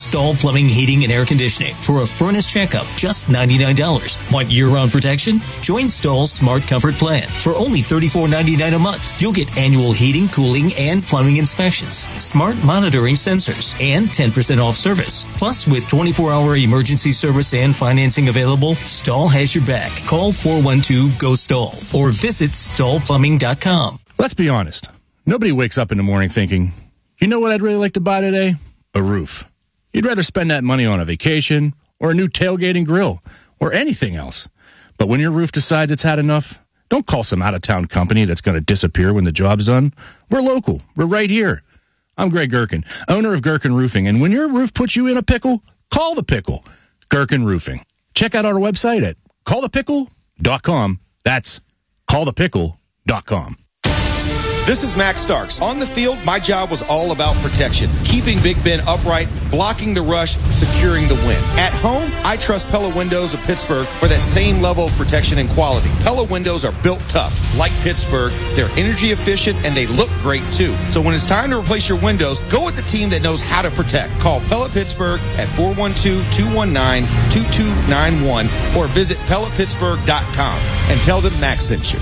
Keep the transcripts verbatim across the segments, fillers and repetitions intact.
Stahl Plumbing, Heating, and Air Conditioning for a furnace checkup, just ninety-nine dollars. Want year-round protection? Join Stahl's Smart Comfort Plan. For only thirty-four ninety-nine a month, you'll get annual heating, cooling, and plumbing inspections, smart monitoring sensors, and ten percent off service. Plus, with twenty-four hour emergency service and financing available, Stahl has your back. Call four one two, G O, S T A H L or visit stahl plumbing dot com. Let's be honest. Nobody wakes up in the morning thinking, you know what I'd really like to buy today? A roof. You'd rather spend that money on a vacation or a new tailgating grill or anything else. But when your roof decides it's had enough, don't call some out-of-town company that's going to disappear when the job's done. We're local. We're right here. I'm Greg Gherkin, owner of Gherkin Roofing. And when your roof puts you in a pickle, call the pickle. Gherkin Roofing. Check out our website at call the pickle dot com. That's call the pickle dot com. This is Max Starks. On the field, my job was all about protection, keeping Big Ben upright, blocking the rush, securing the win. At home, I trust Pella Windows of Pittsburgh for that same level of protection and quality. Pella Windows are built tough, like Pittsburgh. They're energy efficient, and they look great, too. So when it's time to replace your windows, go with the team that knows how to protect. Call Pella Pittsburgh at four one two, two one nine, two two nine one or visit pella pittsburgh dot com and tell them Max sent you.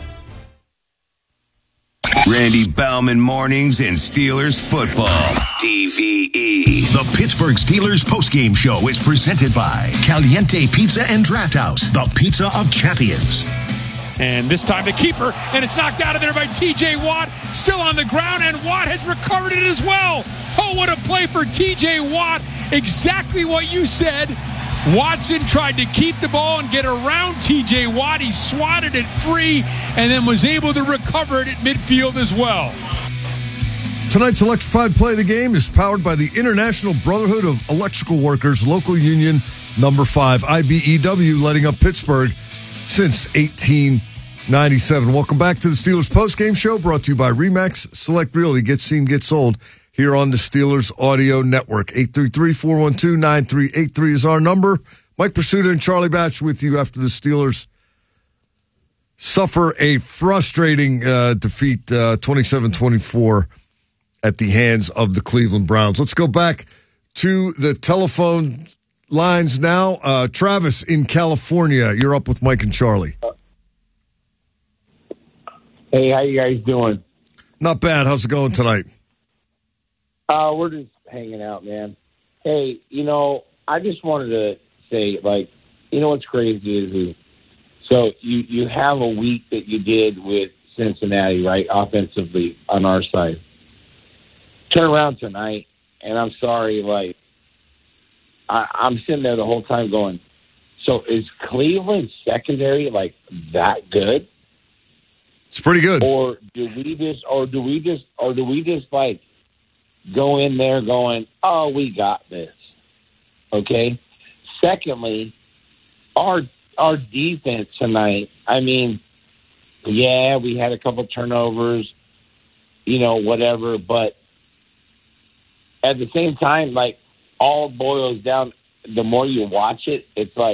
Randy Baumann mornings in Steelers football. D V E. The Pittsburgh Steelers postgame show is presented by Caliente Pizza and Draft House, the pizza of champions. And this time the keeper, and it's knocked out of there by T J Watt, still on the ground, and Watt has recovered it as well. Oh, what a play for T J Watt. Exactly what you said. Watson tried to keep the ball and get around T J Watt. He swatted it free and then was able to recover it at midfield as well. Tonight's electrified play of the game is powered by the International Brotherhood of Electrical Workers, local union number five, I B E W, lighting up Pittsburgh since eighteen ninety-seven. Welcome back to the Steelers postgame show, brought to you by RE/MAX Select Realty. Get seen, get sold. Here on the Steelers Audio Network. eight three three, four one two, nine three eight three is our number. Mike Pursuta and Charlie Batch with you after the Steelers suffer a frustrating uh, defeat, uh, twenty-seven twenty-four, at the hands of the Cleveland Browns. Let's go back to the telephone lines now. Uh, Travis in California, you're up with Mike and Charlie. Hey, how you guys doing? Not bad. How's it going tonight? Uh, we're just hanging out, man. Hey, you know, I just wanted to say, like, you know what's crazy is, is so you, you have a week that you did with Cincinnati, right, offensively on our side. Turn around tonight, and I'm sorry, like, I, I'm sitting there the whole time going, so is Cleveland's secondary, like, that good? It's pretty good. Or do we just, or do we just, or do we just, like, go in there going, oh, we got this, okay? Secondly, our our defense tonight, I mean, yeah, we had a couple turnovers, you know, whatever, but at the same time, like, all boils down, the more you watch it, it's like,